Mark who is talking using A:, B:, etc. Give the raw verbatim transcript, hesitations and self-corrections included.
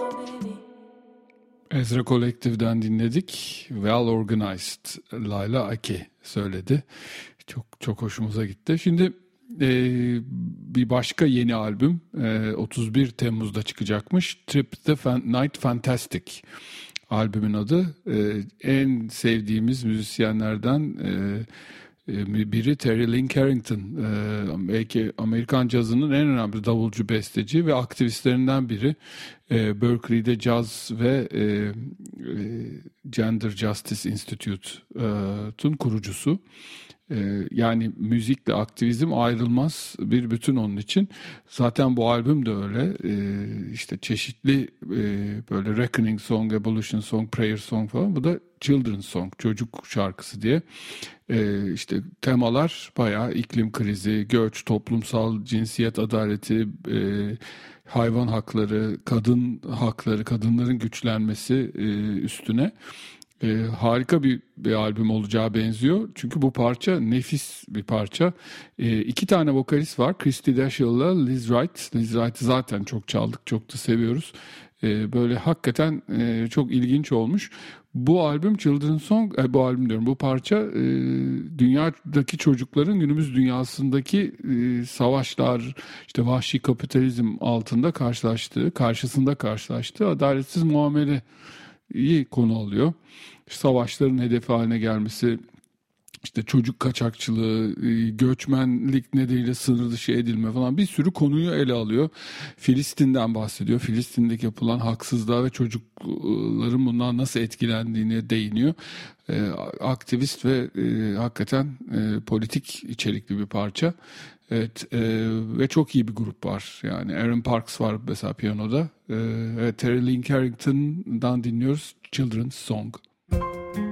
A: Ezra Collective'den dinledik. Well Organized, Layla Aki söyledi. Çok çok hoşumuza gitti. Şimdi e, bir başka yeni albüm e, otuz bir Temmuz'da çıkacakmış. Trip the Fan- Night Fantastic albümün adı. E, en sevdiğimiz müzisyenlerden e, biri Terry Lynn Carrington, belki Amerikan cazının en önemli davulcu, besteci ve aktivistlerinden biri. Berkeley'de caz ve Gender Justice Institute'un kurucusu. Yani müzikle aktivizm ayrılmaz bir bütün onun için. Zaten bu albüm de öyle. İşte çeşitli böyle Reckoning Song, Evolution Song, Prayer Song falan. Bu da Children's Song, çocuk şarkısı diye. İşte temalar bayağı iklim krizi, göç, toplumsal cinsiyet adaleti, hayvan hakları, kadın hakları, kadınların güçlenmesi üstüne. E, harika bir, bir albüm olacağı benziyor. Çünkü bu parça nefis bir parça. E, iki tane vokalist var. Christy Dashill'la Liz Wright. Liz Wright'ı zaten çok çaldık, çok da seviyoruz. E, böyle hakikaten e, çok ilginç olmuş. Bu albüm Children's Song, e, bu albüm diyorum, bu parça e, dünyadaki çocukların günümüz dünyasındaki e, savaşlar, işte vahşi kapitalizm altında karşılaştığı, karşısında karşılaştığı adaletsiz muamele iyi konu alıyor. Savaşların hedefi haline gelmesi, işte çocuk kaçakçılığı, göçmenlik nedeniyle sınır dışı edilme falan, bir sürü konuyu ele alıyor. Filistin'den bahsediyor. Filistin'deki yapılan haksızlığa ve çocukların bundan nasıl etkilendiğine değiniyor. E, aktivist ve e, hakikaten e, politik içerikli bir parça. Evet, e, ve çok iyi bir grup var. Yani Aaron Parks var mesela piyanoda. E, evet, Terry Lynn Carrington'dan dinliyoruz Children's Song.